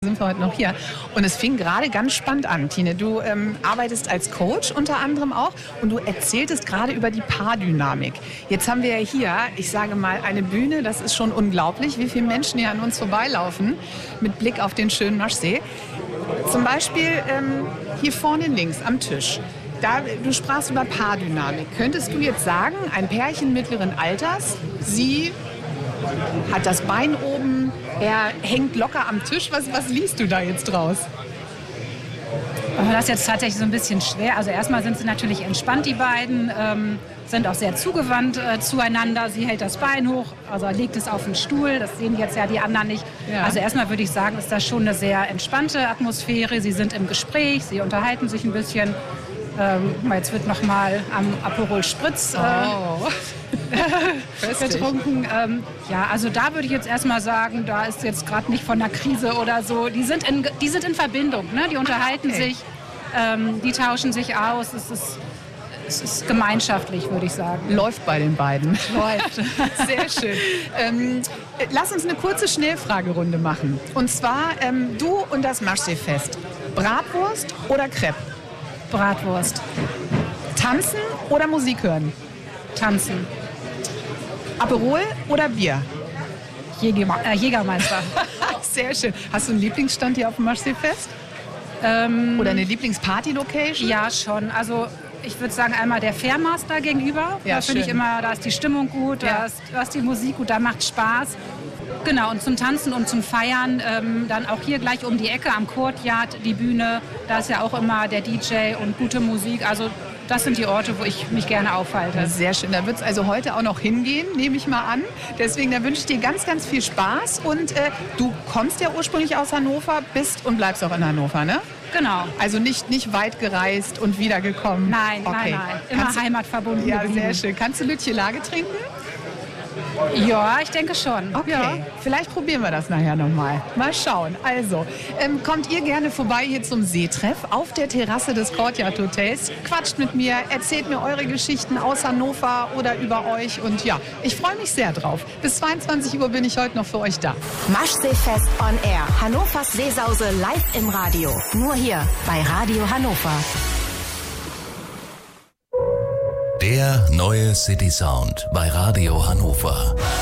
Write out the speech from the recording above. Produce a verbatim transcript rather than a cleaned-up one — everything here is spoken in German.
Sind wir heute noch hier. Und es fing gerade ganz spannend an, Tine. Du ähm, arbeitest als Coach unter anderem auch und du erzähltest gerade über die Paardynamik. Jetzt haben wir ja hier, ich sage mal, eine Bühne, das ist schon unglaublich, wie viele Menschen hier an uns vorbeilaufen mit Blick auf den schönen Maschsee. Zum Beispiel ähm, hier vorne links am Tisch. Da, du sprachst über Paardynamik. Könntest du jetzt sagen, ein Pärchen mittleren Alters, sie hat das Bein oben, er hängt locker am Tisch. Was, was liest du da jetzt draus? Das ist jetzt tatsächlich so ein bisschen schwer. Also erstmal sind sie natürlich entspannt, die beiden, ähm, sind auch sehr zugewandt äh, zueinander. Sie hält das Bein hoch, also legt es auf den Stuhl. Das sehen jetzt ja die anderen nicht. Ja. Also erstmal würde ich sagen, ist das schon eine sehr entspannte Atmosphäre. Sie sind im Gespräch, sie unterhalten sich ein bisschen. Ähm, jetzt wird noch mal am Aperol Spritz äh, oh. getrunken. Ähm, ja, also da würde ich jetzt erstmal sagen, da ist jetzt gerade nicht von einer Krise oder so. Die sind in, die sind in Verbindung, ne? Die unterhalten okay. sich, ähm, die tauschen sich aus. Es ist, es ist gemeinschaftlich, würde ich sagen. Läuft bei den beiden. Läuft. Sehr schön. Ähm, lass uns eine kurze Schnellfragerunde machen. Und zwar ähm, du und das Maschseefest. Bratwurst oder Crepe? Bratwurst. Tanzen oder Musik hören? Tanzen. Aperol oder Bier? Jägerme- äh, Jägermeister. Sehr schön. Hast du einen Lieblingsstand hier auf dem Maschseefest? Ähm, oder eine Lieblingsparty-Location? Ja, schon. Also ich würde sagen, einmal der Fairmaster gegenüber. Ja, da finde ich immer, da ist die Stimmung gut, ja. da, ist, da ist die Musik gut, da macht Spaß. Genau, und zum Tanzen und zum Feiern ähm, dann auch hier gleich um die Ecke am Courtyard, die Bühne. Da ist ja auch immer der D J und gute Musik. Also das sind die Orte, wo ich mich gerne aufhalte. Sehr schön. Da wird es also heute auch noch hingehen, nehme ich mal an. Deswegen, da wünsche ich dir ganz, ganz viel Spaß. Und äh, du kommst ja ursprünglich aus Hannover, bist und bleibst auch in Hannover, ne? Genau. Also nicht, nicht weit gereist und wiedergekommen? Nein, okay. nein, nein. Immer Kannst heimatverbunden. Ja, geblieben. sehr schön. Kannst du Lütje Lage trinken? Ja, ich denke schon. Okay, ja. Vielleicht probieren wir das nachher nochmal. Mal schauen. Also, ähm, kommt ihr gerne vorbei hier zum Seetreff auf der Terrasse des Courtyard Hotels. Quatscht mit mir, erzählt mir eure Geschichten aus Hannover oder über euch. Und ja, ich freue mich sehr drauf. Bis zweiundzwanzig Uhr bin ich heute noch für euch da. Maschseefest on Air. Hannovers Seesause live im Radio. Nur hier bei Radio Hannover. Der neue City Sound bei Radio Hannover.